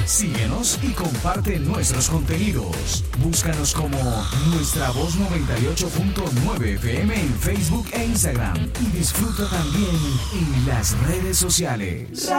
Síguenos y comparte nuestros contenidos. Búscanos como Nuestra Voz 98.9 FM en Facebook e Instagram y disfruta también en las redes sociales.